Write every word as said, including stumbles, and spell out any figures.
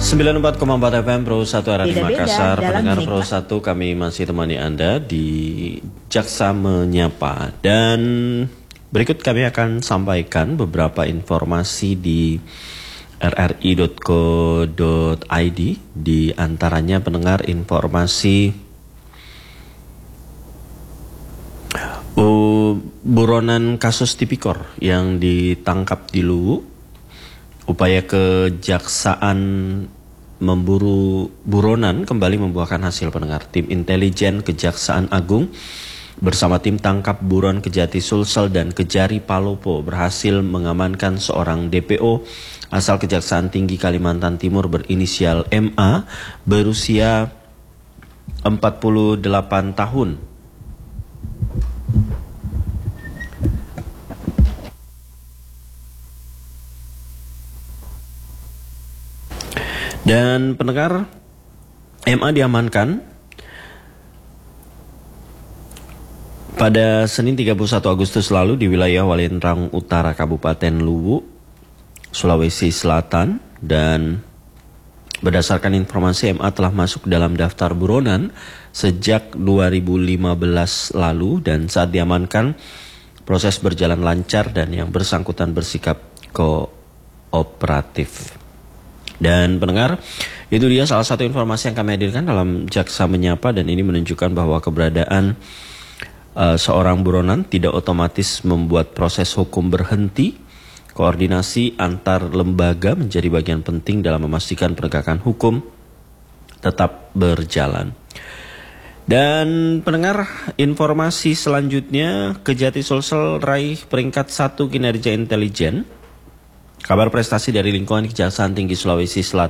sembilan puluh empat koma empat F M Pro satu R R I Makassar. Pendengar Pro menikmati. satu, kami masih temani Anda di Jaksa Menyapa. Dan berikut kami akan sampaikan beberapa informasi di r r i dot co dot i d. Di antaranya pendengar informasi uh, buronan kasus tipikor yang ditangkap di Luwu. Upaya kejaksaan memburu buronan kembali membuahkan hasil, pendengar. Tim intelijen Kejaksaan Agung bersama tim tangkap buron Kejati Sulsel dan Kejari Palopo berhasil mengamankan seorang D P O asal Kejaksaan Tinggi Kalimantan Timur berinisial M A berusia empat puluh delapan tahun. Dan pendengar, M A diamankan pada Senin tiga puluh satu Agustus lalu di wilayah Walendrang Utara, Kabupaten Luwu, Sulawesi Selatan. Dan berdasarkan informasi, M A telah masuk dalam daftar buronan sejak dua ribu lima belas lalu, dan saat diamankan proses berjalan lancar dan yang bersangkutan bersikap kooperatif. Dan pendengar, itu dia salah satu informasi yang kami hadirkan dalam Jaksa Menyapa, dan ini menunjukkan bahwa keberadaan uh, seorang buronan tidak otomatis membuat proses hukum berhenti. Koordinasi antar lembaga menjadi bagian penting dalam memastikan penegakan hukum tetap berjalan. Dan pendengar, informasi selanjutnya, Kejati Sulsel raih peringkat satu kinerja intelijen. Kabar prestasi dari lingkungan Kejaksaan Tinggi Sulawesi Selatan